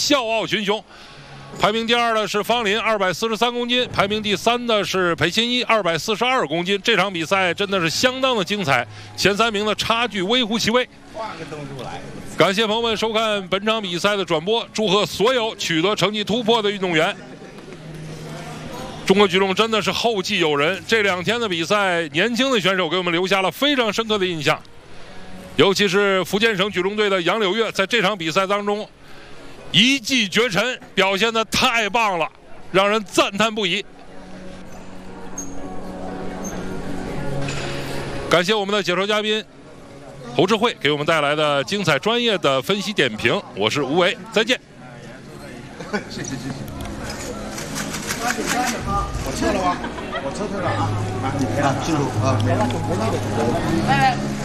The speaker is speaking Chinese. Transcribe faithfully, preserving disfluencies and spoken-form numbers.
笑傲群雄。排名第二的是方林，二百四十三公斤；排名第三的是裴新一，二百四十二公斤。这场比赛真的是相当的精彩，前三名的差距微乎其微。 换个灯出来。 感谢朋友们收看本场比赛的转播，祝贺所有取得成绩突破的运动员。中国举重真的是后继有人，这两天的比赛，年轻的选手给我们留下了非常深刻的印象，尤其是福建省举重队的杨柳月，在这场比赛当中一骑绝尘，表现得太棒了，让人赞叹不已。感谢我们的解说嘉宾侯智慧给我们带来的精彩专业的分析点评，我是吴为，再见。 谢谢谢谢。我撤了吧，我撤退了啊！啊，记住啊，来了，拜拜。